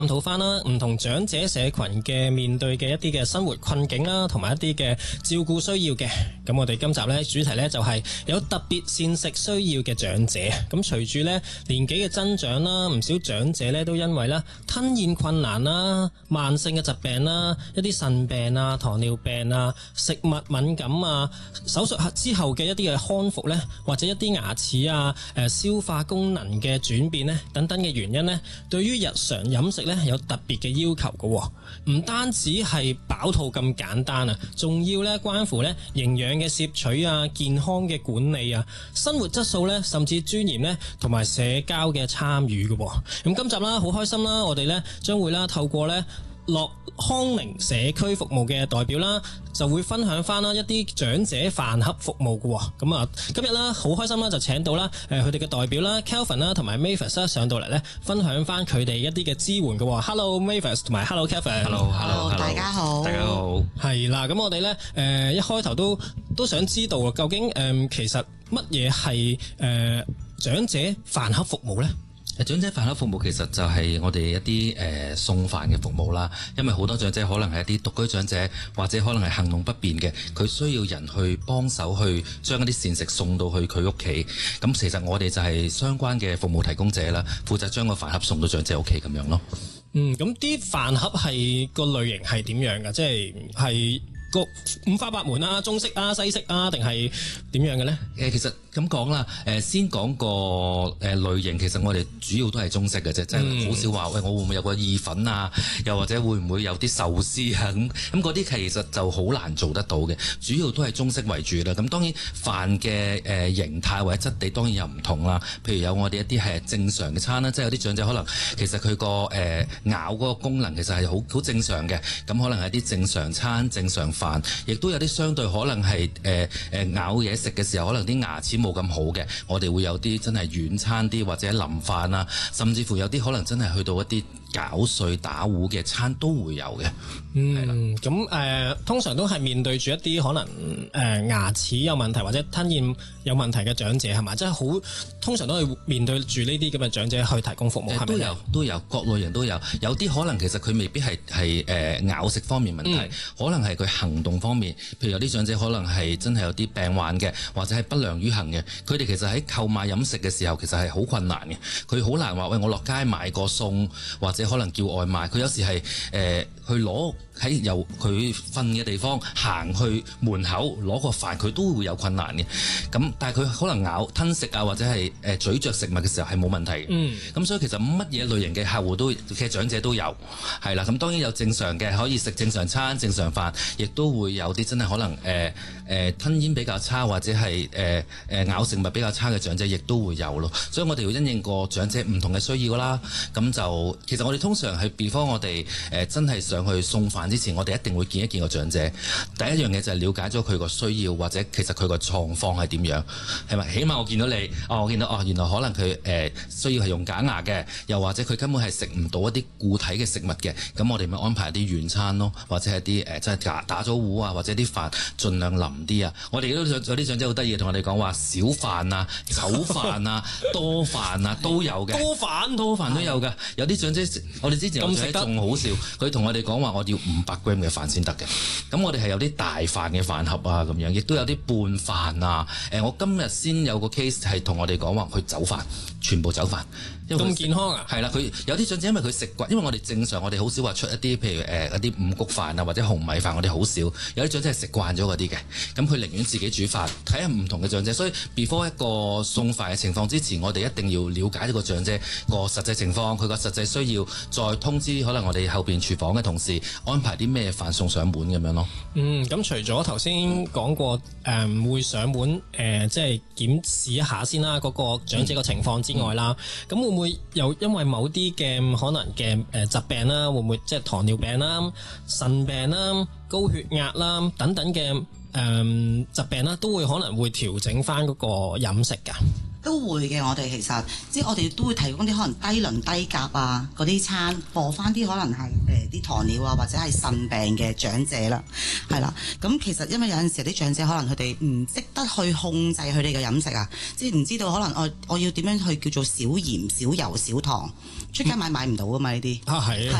探討翻啦，唔同長者社群嘅面對嘅一啲嘅生活困境啦，同埋一啲嘅照顧需要嘅。咁我哋今集呢主題呢就係有特別膳食需要嘅長者。咁隨住呢年紀嘅增長啦，唔少長者呢都因為啦吞咽困難啦、慢性嘅疾病啦、一啲腎病啊、糖尿病啊、食物敏感啊、手術之後嘅一啲嘅康復呢，或者一啲牙齒啊、消化功能嘅轉變呢等等嘅原因呢，對於日常飲食呢有特別嘅要求嘅，唔單止係飽肚咁簡單啊，仲要呢關乎呢營養嘅攝取啊、健康嘅管理啊、生活質素呢，甚至尊嚴呢，同埋社交嘅參與嘅。咁今集啦，好開心啦，我哋呢將會啦透過呢樂康寧社區服務嘅代表啦，就會分享翻啦一啲長者飯盒服務嘅。咁啊，今日啦好開心啦，就請到啦佢哋嘅代表啦 Kelvin 啦同埋 Mavis 啦上到嚟咧，分享翻佢哋一啲嘅支援嘅。Hello Mavis 同埋 Hello Kelvin。Hello， 大家好。 大家好。 係啦，咁我哋咧一開頭都想知道究竟其實乜嘢係長者飯盒服務咧？ 長者飯盒服務其實就係我哋一啲送飯嘅服務啦，因為好多長者可能係一啲獨居長者，或者可能係行動不便嘅，佢需要人去幫手去將一啲膳食送到去佢屋企。咁其實我哋就係相關嘅服務提供者啦，負責將個飯盒送到長者屋企咁樣咯。 咁啲飯盒係個類型係點樣㗎？即係個五花八門啊，中式啊、西式啊，定係點樣嘅咧？ 其實咁講啦，先講個類型，其實我哋主要都係中式嘅啫，即係好少話喂，我會唔會有個意粉啊？又或者會唔會有啲壽司啊？咁嗰啲其實就好難做得到嘅，主要都係中式為主啦。咁當然飯嘅形態或者質地當然又唔同啦。譬如有我哋一啲係正常嘅餐啦，即係有啲長者可能其實佢個咬嗰個功能其實係好正常嘅，咁可能係啲正常餐、正常飯，亦都有啲相對可能係咬嘢食嘅時候，可能啲牙齒冇咁好嘅，我哋會有啲真係軟餐啲或者淋飯啊，甚至乎有啲可能真係去到一啲攪碎打糊嘅餐都會有嘅。 咁通常都係面對住一啲可能牙齒有問題或者吞咽有問題嘅長者係嘛？即係好通常都係面對住呢啲咁嘅長者去提供服務，係咪？ 都有各類型都有，有啲可能其實佢未必係咬食方面問題，可能係佢行動方面，譬如有啲長者可能係真係有啲病患嘅，或者係不良於行嘅，佢哋其實喺購買飲食嘅時候其實係好困難嘅，佢好難話喂，我落街買個餸或者可能叫外賣，佢有時係去攞喺由佢瞓嘅地方行去門口攞個飯，佢都會有困難嘅。咁但係佢可能吞食啊，或者係咀嚼食物嘅時候係冇問題嘅。咁所以其實乜嘢類型嘅客戶嘅長者都有，係啦。咁當然有正常嘅可以食正常餐、正常飯，亦都會有啲真係可能吞咽比較差或者係咬食物比較差嘅長者，亦都會有咯。所以我哋要因應個長者唔同嘅需要啦。咁就其實我哋通常係 before 我哋真係上去送飯之前，我哋一定會見一見個長者。第一樣嘢就係了解咗佢個需要，或者其實佢個狀況係點樣，係咪？起碼我見到你，我見到原來可能佢需要係用假牙嘅，又或者佢根本係食唔到一啲固體嘅食物嘅，咁我哋咪安排一啲軟餐咯，或者係啲即係打咗糊啊，或者啲飯盡量腍啲啊。我哋都有啲長者好得意，同我哋講話少飯啊、走飯啊、多飯啊都有嘅，多飯都有㗎。有啲長者我哋之前有長者仲好笑，佢同我哋講話我要500g 嘅飯先得嘅。咁我哋係有啲大飯嘅飯盒啊咁樣，亦都有啲半飯啊。我今日先有個 case 係同我哋講話佢走飯，全部走飯。 咁健康啊？ 係啦，佢有啲長者因為佢食慣，因為我哋正常我哋好少話出一啲譬如一啲五穀飯啊或者紅米飯，我哋好少。有啲長者係食慣咗嗰啲嘅，咁佢寧願自己煮飯。睇下唔同嘅長者，所以 before 一個送飯嘅情況之前，我哋一定要了解呢個長者個實際情況，佢個實際需要，再通知可能我哋後邊廚房嘅同事安排啲咩飯送上門咁樣咯。 咁除咗頭先講過會上門即係檢視一下先啦，嗰個長者嘅情況之外啦，咁會唔會又因為某啲嘅可能嘅疾病啦，會唔會即係糖尿病啦、腎病啦、高血壓啦等等嘅疾病啦，都會可能會調整翻嗰個飲食㗎？ 都會嘅，我哋其實即係我哋都會提供啲可能低磷低鉀啊嗰啲餐，播翻啲可能係啲糖尿啊或者係腎病嘅長者啦，係啦。咁其實因為有陣時啲長者可能佢哋唔識得去控制佢哋嘅飲食啊，即係唔知道可能我要點樣去叫做少鹽少油少糖，出街買唔到噶嘛呢啲。 係